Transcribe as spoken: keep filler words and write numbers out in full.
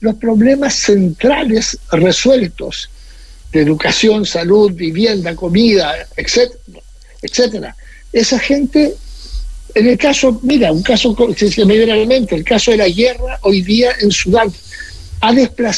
los problemas centrales resueltos de educación, salud, vivienda, comida, etcétera, etcétera. Esa gente, en el caso, mira, un caso que se me viene a la mente, el caso de la guerra hoy día en Sudán, ha desplazado